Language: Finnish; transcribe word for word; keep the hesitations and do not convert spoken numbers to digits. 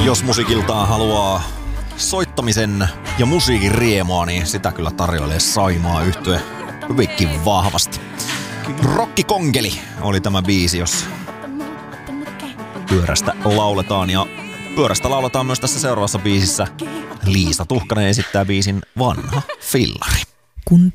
Jos musiikiltaan haluaa soittamisen ja musiikin riemua, niin sitä kyllä tarjoilee Saimaa Yhtye hyvinkin vahvasti. Rokkikonkeli oli tämä biisi, jos pyörästä lauletaan. Ja pyörästä lauletaan myös tässä seuraavassa biisissä. Liisa Tuhkanen esittää biisin Vanha fillari. Kun